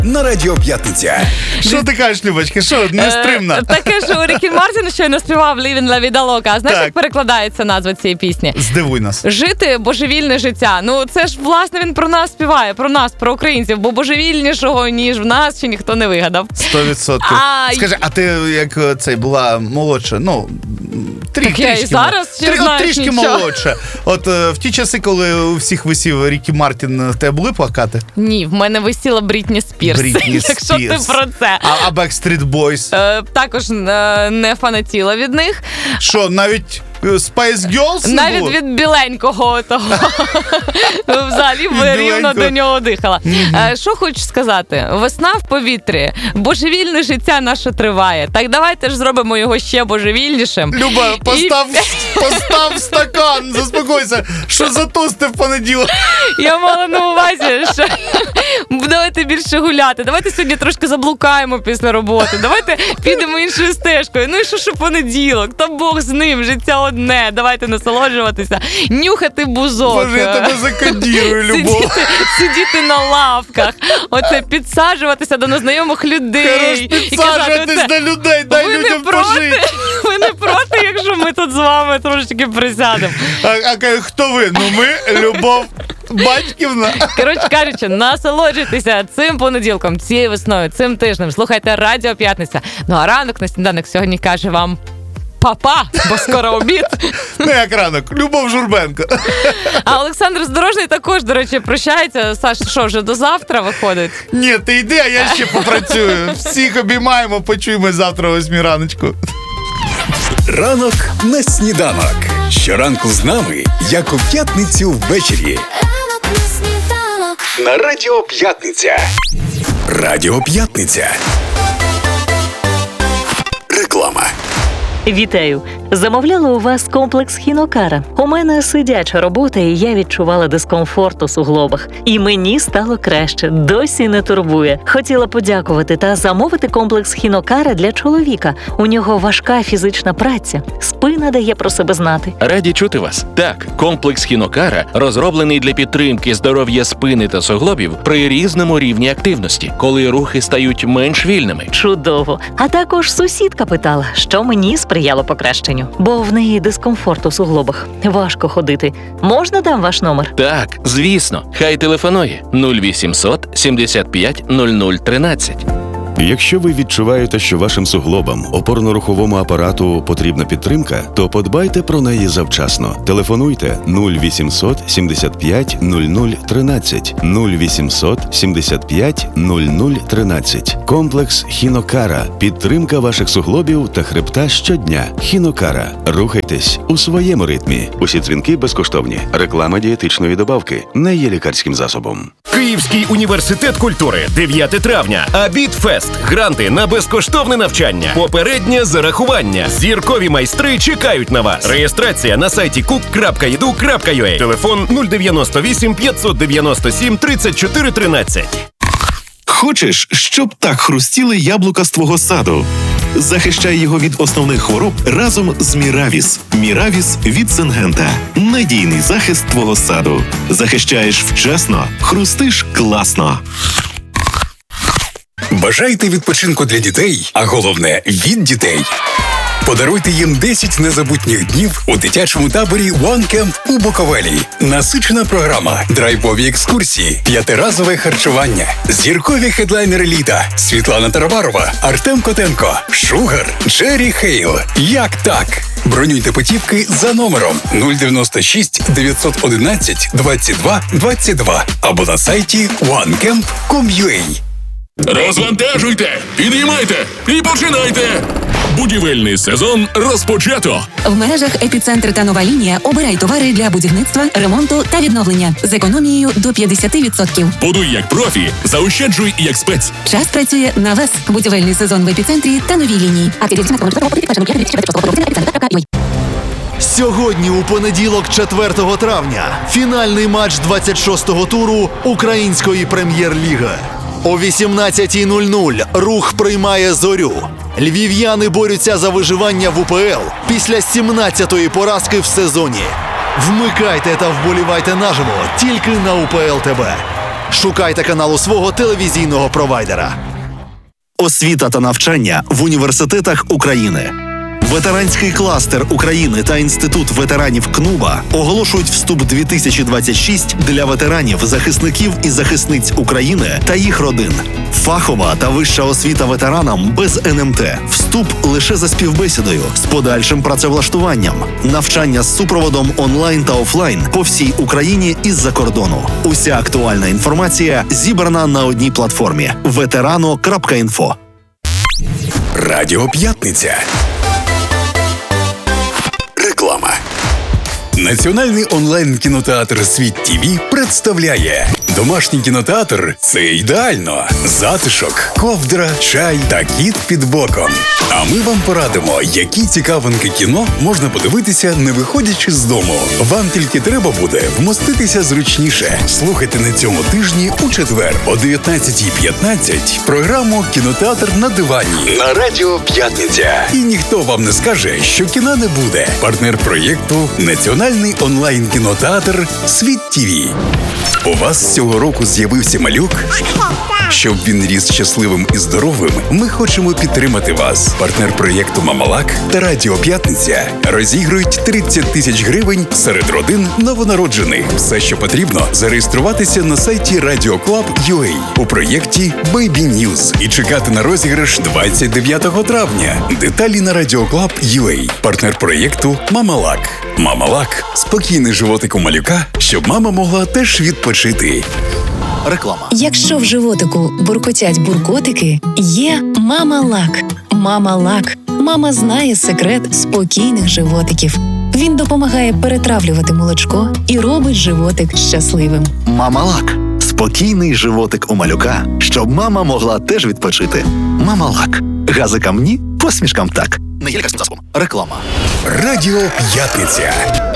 на Радіо П'ятниця. Що ти кажеш, Любочка? Що, нестримна? Таке, що Рікі Мартін щойно співав «Living La Vida Loca». А знаєш, як перекладається назва цієї пісні? Здивуй нас. Жити божевільне життя. Ну, це ж, власне, він про нас співає, про нас, про українців, бо божевільнішого, ніж в нас, ще ніхто не вигадав. 100%. Скажи, а ти, як цей, була молодша, ну, так я і зараз ще знаю, трішки молодша. От в ті часи, коли у всіх висів Рікі Мартін, в тебе були плакати? Ні, в мене висіла Брітні Спірс. Якщо ти про це. А Backstreet Boys? Також не фанатіла від них. Що, навіть Spice Girls? Навіть від біленького того. Взагалі рівно до нього дихала. Що хочу сказати? Весна в повітрі. Божевільне життя наше триває. Так давайте ж зробимо його ще божевільнішим. Люба, постав стакан, заспокойся. Що за тости в понеділок? Я мала на увазі, що давайте більше гуляти. Давайте сьогодні трошки заблукаємо після роботи. Давайте підемо іншою стежкою. Ну і що понеділок? Та Бог з ним, життя одне. Давайте насолоджуватися, нюхати бузок. Боже, я тебе закодірую, Любов. Сидіти на лавках. Оце, підсаджуватися до незнайомих людей. Хорош, підсаджуватись до людей, дай людям пожити. Ви не проти, якщо ми тут з вами трошечки присядемо? А хто ви? Ну ми, Любов Батьківна. Коротше кажучи, насолоджуйтеся цим понеділком, цією весною, цим тижнем. Слухайте Радіо П'ятниця. Ну а ранок на сніданок сьогодні каже вам па-па, бо скоро обід. Не як ранок, Любов Журбенко. А Олександр Здорожний також, до речі, прощається. Саш, що, вже до завтра виходить? Ні, ти йди, а я ще попрацюю. Всіх обіймаємо, почуємо завтра о 8 раночку. Ранок на сніданок. Щоранку з нами, як у п'ятницю ввечері. Ранок на сніданок. На Радіо П'ятниця. Радіо П'ятниця. Реклама. Вітаю! Замовляла у вас комплекс Хінокара. У мене сидяча робота, і я відчувала дискомфорт у суглобах. І мені стало краще, досі не турбує. Хотіла подякувати та замовити комплекс Хінокара для чоловіка. У нього важка фізична праця. Спина дає про себе знати. Раді чути вас. Так, комплекс Хінокара розроблений для підтримки здоров'я спини та суглобів при різному рівні активності, коли рухи стають менш вільними. Чудово. А також сусідка питала, що мені сприяло покращенню. Бо в неї дискомфорт у суглобах. Важко ходити. Можна дам ваш номер? Так, звісно. Хай телефонує 0800 75 00 13. Якщо ви відчуваєте, що вашим суглобам, опорно-руховому апарату потрібна підтримка, то подбайте про неї завчасно. Телефонуйте 0800 75 00 13. 0800 75 00 13. Комплекс Хінокара. Підтримка ваших суглобів та хребта щодня. Хінокара. Рухайтесь у своєму ритмі. Усі дзвінки безкоштовні. Реклама дієтичної добавки не є лікарським засобом. Київський університет культури. 9 травня. Абітфест. Гранти на безкоштовне навчання. Попереднє зарахування. Зіркові майстри чекають на вас. Реєстрація на сайті cook.edu.ua. Телефон 098 597 34 13. Хочеш, щоб так хрустіли яблука з твого саду? Захищай його від основних хвороб разом з Міравіс. Міравіс від Сингента. Надійний захист твого саду. Захищаєш вчасно, хрустиш класно. Бажаєте відпочинку для дітей, а головне – від дітей? Подаруйте їм 10 незабутніх днів у дитячому таборі One Camp у Буковелі. Насичена програма, драйвові екскурсії, 5-разове харчування, зіркові хедлайнери літа, Світлана Тарабарова, Артем Котенко, Шугар, Джері Хейл. Як так? Бронюйте путівки за номером 096 911 22 22 або на сайті onecamp.com.ua. Розвантажуйте, підіймайте і починайте! Будівельний сезон розпочато! В мережах «Епіцентр» та «Нова лінія» обирай товари для будівництва, ремонту та відновлення з економією до 50%. Будуй як профі, заощаджуй як спец. Час працює на вас. Будівельний сезон в «Епіцентрі» та «Новій лінії». Сьогодні, у понеділок, 4 травня, фінальний матч 26-го туру Української прем'єр-ліги. О 18:00 «Рух» приймає «Зорю». Львів'яни борються за виживання в УПЛ після 17-ї поразки в сезоні. Вмикайте та вболівайте наживо тільки на УПЛ ТБ. Шукайте канал у свого телевізійного провайдера. Освіта та навчання в університетах України. Ветеранський кластер України та Інститут ветеранів КНУБА оголошують вступ 2026 для ветеранів, захисників і захисниць України та їх родин. Фахова та вища освіта ветеранам без НМТ. Вступ лише за співбесідою з подальшим працевлаштуванням. Навчання з супроводом онлайн та офлайн по всій Україні і з-за кордону. Уся актуальна інформація зібрана на одній платформі – veterano.info. Радіо П'ятниця. Реклама. Національний онлайн-кінотеатр «Світ ТІВІ» представляє домашній кінотеатр – це ідеально. Затишок, ковдра, чай та кіт під боком. А ми вам порадимо, які цікавинки кіно можна подивитися, не виходячи з дому. Вам тільки треба буде вмоститися зручніше. Слухайте на цьому тижні у четвер о 19:15 програму «Кінотеатр на дивані» на Радіо П'ятниця. І ніхто вам не скаже, що кіна не буде. Партнер проєкту – Національний онлайн-кінотеатр «Світ ТІВІ». У вас цього року з'явився малюк? Щоб він ріс щасливим і здоровим, ми хочемо підтримати вас. Партнер проєкту «Мамалак» та Радіо П'ятниця розігрують 30 тисяч гривень серед родин новонароджених. Все, що потрібно, зареєструватися на сайті RadioClub.ua у проєкті Baby News і чекати на розіграш 29 травня. Деталі на RadioClub.ua. Партнер проєкту «Мамалак». «Мамалак» – спокійний животик у малюка, щоб мама могла теж відпочити. Реклама. Якщо в животику буркотять буркотики, є Мама-Лак. Мама-Лак. Мама знає секрет спокійних животиків. Він допомагає перетравлювати молочко і робить животик щасливим. Мамалак. Спокійний животик у малюка, щоб мама могла теж відпочити. Мамалак. Газикам ні, посмішкам так. Не є лікарським засобом. Реклама. Радіо П'ятниця.